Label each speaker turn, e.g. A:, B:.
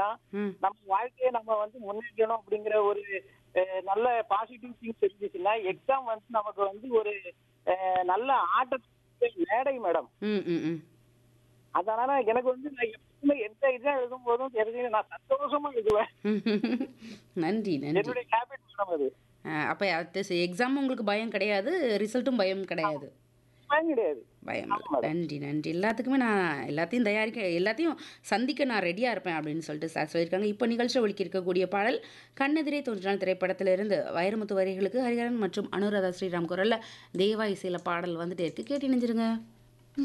A: படிக்கலாம்.
B: ம்.
A: நம்ம வாழ்க்கைய நம்ம வந்து முன்னேற்றணும் அப்படிங்கிற ஒரு நல்ல பாசிட்டிவ் திங்ஸ் இருந்துச்சுன்னா, எக்ஸாம் வந்து நமக்கு வந்து ஒரு நல்ல ஆட்டத்துக்கு மேடை மேடம்.
B: ம். ம். ம்.
A: அதனால எனக்கு வந்து நான் எப்பவுமே எந்த எக்ஸாம் எழுதும்போதும் சரி, நான் சந்தோஷமா எழுதுவேன்.
B: நன்றி, நன்றி.
A: என்னுடைய ஹேபிட் மேடம் அது.
B: அப்ப எக்ஸாம் உங்களுக்கு பயம் கிடையாது. ரிசல்ட்டும் பயம் கிடையாது.
A: பயம் கிடையாது.
B: பயம் இல்ல.
A: ஆமா மேடம்.
B: நன்றி, நன்றி. எல்லாத்துக்குமே நான் எல்லாத்தையும் எல்லாத்தையும் சந்திக்க நான் ரெடியா இருப்பேன் அப்படின்னு சொல்லிட்டு சார் சொல்லியிருக்காங்க. இப்ப நிகழ்ச்சியில ஒலிக்க இருக்கக்கூடிய பாடல் கண்ணெதிரே தோன்றினால் திரைப்படத்திலிருந்து வைரமுத்து வரிகளுக்கு ஹரிஹரன் மற்றும் அனுராதா ஸ்ரீராம் குரல்ல தேவா இசையில பாடல் வந்துட்டே இருக்கு. கேட்டு இணைஞ்சிருங்க.